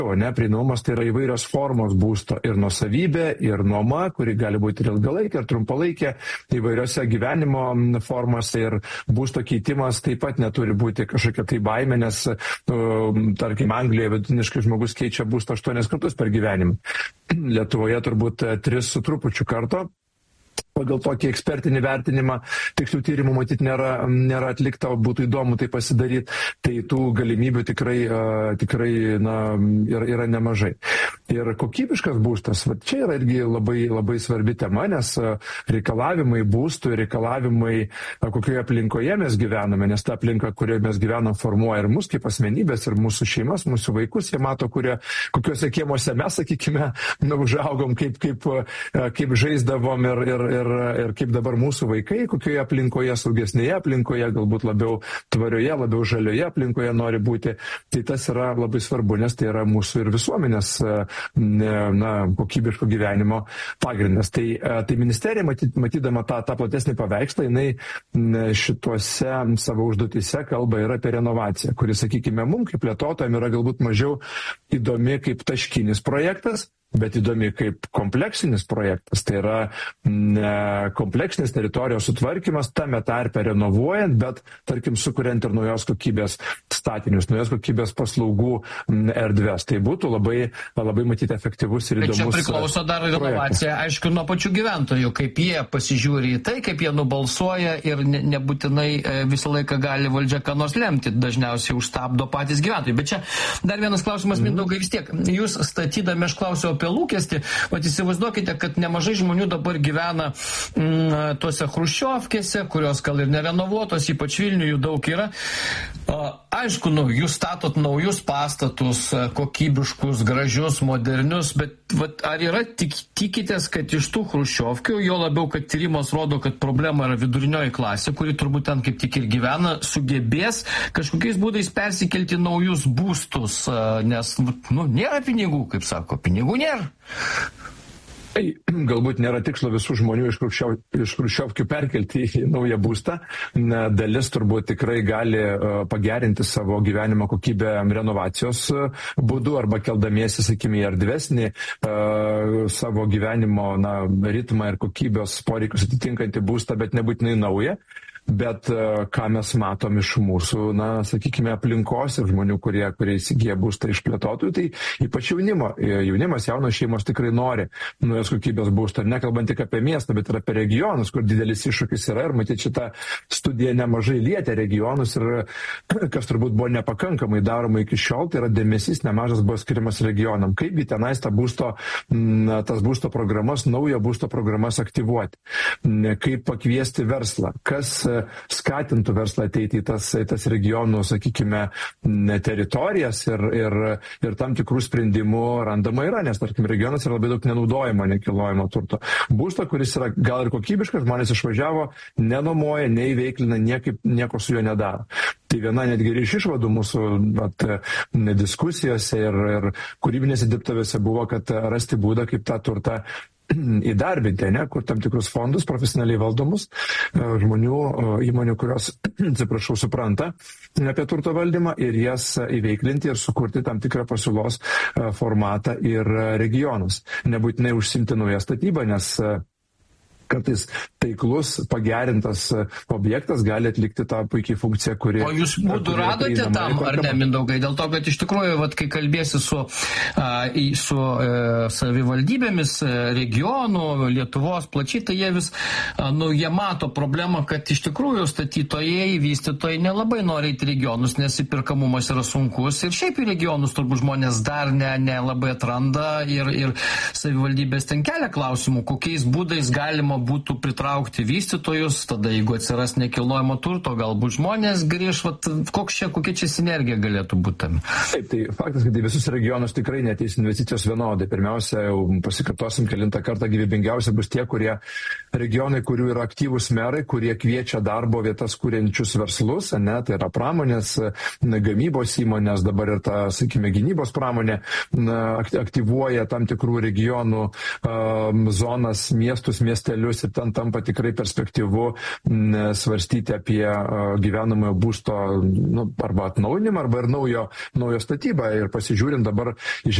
Prieinamumas tai yra įvairios formos būsto ir nuosavybė, ir nuoma, kuri gali būti ir ilgalaikė, ir trumpalaikė, įvairiose gyvenimo formose, ir būsto keitimas taip pat neturi būti kažkokia tai baimė, nes, tarkim, Anglijoje vidutiniškai žmogus keičia būstą 8 kartus per gyvenimą. Lietuvoje turbūt 3 su trupučiu karto. Pagal tokį ekspertinį vertinimą, tikslių tyrimų matyti nėra atlikta, o būtų įdomu tai pasidaryti, tai tų galimybių tikrai yra nemažai. Ir kokybiškas būstas, čia yra irgi labai, labai svarbi tema, nes reikalavimai būstų, reikalavimai, kokioje aplinkoje mes gyvename, nes ta aplinka, kurioje mes gyvenam, formuoja ir mus kaip asmenybės, ir mūsų šeimas, mūsų vaikus, jie mato, kokiuose kiemuose mes, sakykime, užaugom, kaip žaisdavom ir kaip dabar mūsų vaikai, kokioje aplinkoje, saugesnėje aplinkoje, galbūt labiau tvarioje, labiau žalioje aplinkoje nori būti. Tai tas yra labai svarbu, nes tai yra mūsų ir visuomenės kokybiško gyvenimo pagrindas. Tai ministerija, matydama tą platesnį paveikslą, jinai šituose savo užduotyse kalba ir apie renovaciją, kuri, sakykime, mums kaip plėtotojams yra galbūt mažiau įdomi kaip taškinis projektas, bet įdomi kaip kompleksinis projektas. Tai yra kompleksinis teritorijos sutvarkymas, tame tarpe renovuojant, bet, tarkim, sukuriant ir naujos kokybės statinius, naujos kokybės paslaugų erdves. Tai būtų labai, labai matyti efektyvus ir įdomus projektas. Bet čia priklauso dar renovacija, aišku, nuo pačių gyventojų, kaip jie pasižiūri į tai, kaip jie nubalsuoja ir nebūtinai visą laiką gali valdžia ką nors lemti, dažniausiai užstabdo patys gyventojai. Bet čia dar vienas klausimas, Mindaugai, vis tiek. Jūs statydami, aš klausiau apie lūkestį, bet įsivaizduokite, kad nemažai žmonių dabar gyvena tuose chruščiovkėse, kurios gal ir nerenovuotos, ypač Vilniuje jų daug yra. Aišku, jūs statot naujus pastatus, kokybiškus, gražius, modernius, bet ar yra tikitės, kad iš tų chruščiovkių, jo labiau, kad tyrimas rodo, kad problema yra vidurinioji klasė, kuri turbūt ten kaip tik ir gyvena, sugebės kažkokiais būdais persikelti naujus būstus, nes nėra pinigų, kaip sako, pinigų nėra. Tai galbūt nėra tikslo visų žmonių iš chruščiovkių perkelti į naują būstą. Dalis turbūt tikrai gali pagerinti savo gyvenimo kokybę renovacijos būdu arba keldamiesi, sakykime, į erdvesnį savo gyvenimo ritmą ir kokybės poreikius atitinkantį būstą, bet nebūtinai naują. Bet ką mes matom iš mūsų, sakykime, aplinkos ir žmonių, kurie įsigyja būstą iš plėtotojų, tai ypač jaunimas, jaunos šeimos tikrai nori naujos kokybės būstą. Nekalbant tik apie miestą, bet ir apie regionus, kur didelis iššūkis yra. Ir matyti, šitą studiją nemažai lietė regionus ir kas turbūt buvo nepakankamai daroma iki šiol, tai yra dėmesys nemažas buvo skiriamas regionam. Kaipgi tenais tas būsto programas, naujo būsto programas aktyvuoti. Kaip pakviesti verslą. Kas skatintų verslą ateiti į tas regionų, sakykime, teritorijas ir tam tikrų sprendimų randama yra, nes, tarkim, regionas yra labai daug nenaudojimo nekilnojamo turto. Būsto, kuris yra gal ir kokybiškas, žmonės išvažiavo, nenuomoja, neįveiklina, nieko su juo nedaro. Tai viena netgi iš išvadų mūsų diskusijose ir kūrybinėse dirbtuvėse buvo, kad rasti būdą, kaip tą turtą įdarbinti, kur tam tikrus fondus profesionaliai valdomus žmonių, įmonių, kurios, supranta apie turto valdymą ir jas įveiklinti ir sukurti tam tikrą pasiūlos formatą ir regionus. Nebūtinai užsimti naują statybą, nes kartais taiklus, pagerintas objektas gali atlikti tą puikiai funkciją, kuri... O jūs būdų radote tam, ar ne, Mindaugai? Dėl to, kad iš tikrųjų, kai kalbėsi su savivaldybėmis, regionų, Lietuvos plačiai, tai jie vis, jie mato problemą, kad iš tikrųjų statytojai, vystytojai nelabai nori į regionus, nes įperkamumas yra sunkus ir šiaip į regionus turbūt žmonės dar nelabai atranda ir savivaldybės ten kelia klausimų, kokiais būdais galima būtų pritraukti vystytojus, tada jeigu atsiras nekilnojamo turto, galbūt žmonės grįž, kokia čia sinergija galėtų būti tam? Taip, tai faktas, kad į visus regionus tikrai neateis investicijos vienodai. Pirmiausia, jau pasikartosim kelintą kartą, gyvybingiausia bus tie, regionai, kurių yra aktyvūs merai, kurie kviečia darbo vietas kuriančius verslus, tai yra pramonės, gamybos įmonės, dabar ir ta, sakykime, gynybos pramonė aktyvuoja tam tikrų regionų zonas, miestus, miestelius muziejus ir ten tampa tikrai perspektyvu svarstyti apie gyvenamojo būsto arba atnaujinimą, arba ir naujo statybą. Ir pasižiūrint dabar iš